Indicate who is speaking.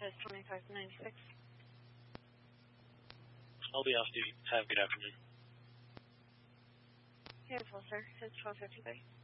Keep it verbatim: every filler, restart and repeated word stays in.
Speaker 1: has twenty-five ninety-six.
Speaker 2: I'll be off duty. Have a good afternoon.
Speaker 1: Beautiful, sir. It's twelve fifty-three.